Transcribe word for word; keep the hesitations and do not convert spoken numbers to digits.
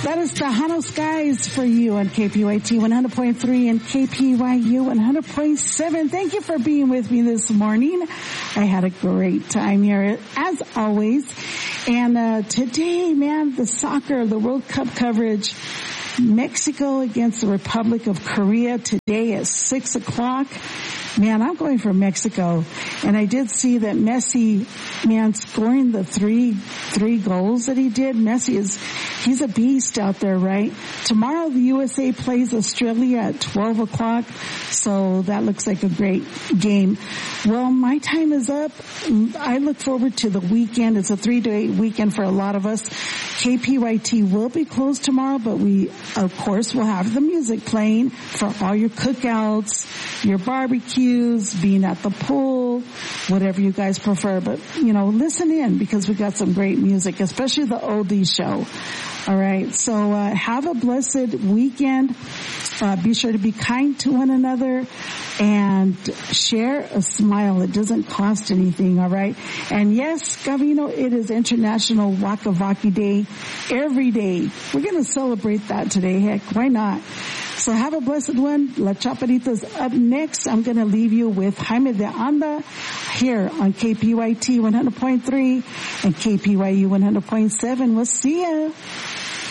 That is Tejano Skies for you on K P Y T one hundred point three and K P Y U one hundred point seven. Thank you for being with me this morning. I had a great time here, as always. And uh today, man, the soccer, the World Cup coverage, Mexico against the Republic of Korea today at six o'clock. Man, I'm going for Mexico. And I did see that Messi, man, scoring the three, three goals that he did. Messi is, he's a beast out there, right? Tomorrow the U S A plays Australia at twelve o'clock. So that looks like a great game. Well, my time is up. I look forward to the weekend. It's a three to eight weekend for a lot of us. K P Y T will be closed tomorrow, but we, of course, will have the music playing for all your cookouts, your barbecues, being at the pool, whatever you guys prefer. But, you know, listen in because we got some great music, especially the oldies show. All right. So, uh, have a blessed weekend. Uh, be sure to be kind to one another and share a smile. It doesn't cost anything. All right. And yes, Gavino, it is International Waka Waki Day every day. We're going to celebrate that today. Heck, why not? So have a blessed one. La Chaparita's up next. I'm going to leave you with Jaime de Anda here on K P Y T one hundred point three and K P Y U one hundred point seven. We'll see ya.